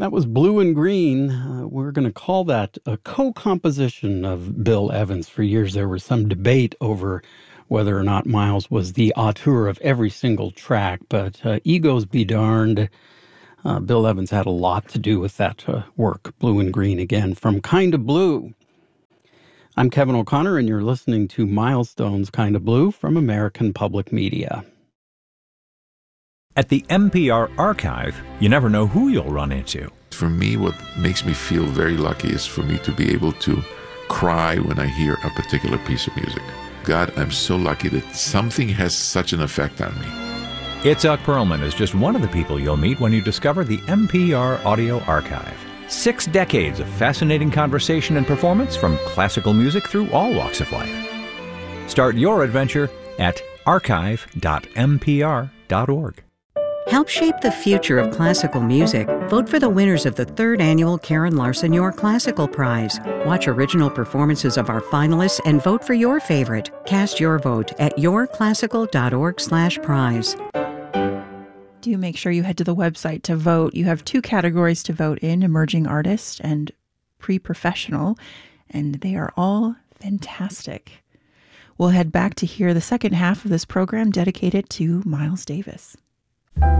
That was Blue and Green. We're going to call that a co-composition of Bill Evans. For years, there was some debate over whether or not Miles was the auteur of every single track, but egos be darned. Bill Evans had a lot to do with that work, Blue and Green, again, from Kinda Blue. I'm Kevin O'Connor, and you're listening to Milestones Kinda Blue from American Public Media. At the NPR Archive, you never know who you'll run into. For me, what makes me feel very lucky is for me to be able to cry when I hear a particular piece of music. God, I'm so lucky that something has such an effect on me. Itzhak Perlman is just one of the people you'll meet when you discover the NPR Audio Archive. 6 decades of fascinating conversation and performance from classical music through all walks of life. Start your adventure at archive.mpr.org. Help shape the future of classical music. Vote for the winners of the 3rd annual Karen Larson Your Classical Prize. Watch original performances of our finalists and vote for your favorite. Cast your vote at yourclassical.org/prize. Do make sure you head to the website to vote. You have 2 categories to vote in: emerging artist and pre-professional, and they are all fantastic. We'll head back to hear the second half of this program dedicated to Miles Davis.